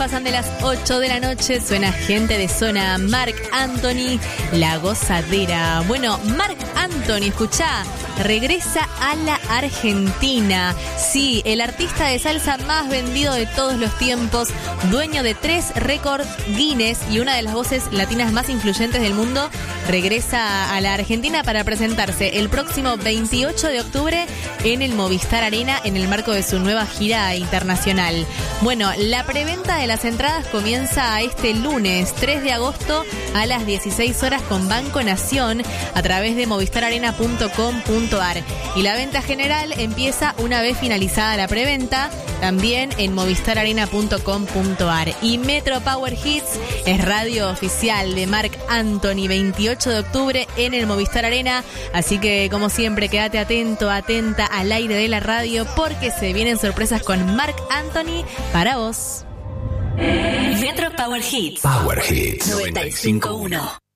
Pasan de las 8 de la noche, suena Gente de Zona, Marc Anthony, La Gozadera. Bueno, Marc Anthony, escuchá, regresa a la Argentina. Sí, el artista de salsa más vendido de todos los tiempos, dueño de 3 récords Guinness y una de las voces latinas más influyentes del mundo, regresa a la Argentina para presentarse el próximo 28 de octubre en el Movistar Arena en el marco de su nueva gira internacional. Bueno, la preventa de las entradas comienza este lunes 3 de agosto a las 16 horas con Banco Nación a través de movistararena.com.ar y la venta general empieza una vez finalizada la preventa también en movistararena.com.ar. Y Metro Power Hits es radio oficial de Marc Anthony, 28 de octubre en el Movistar Arena, así que como siempre quédate atento, atenta al aire de la radio porque se vienen sorpresas con Marc Anthony para vos. Metro Power Hits. Power Hits 95.1.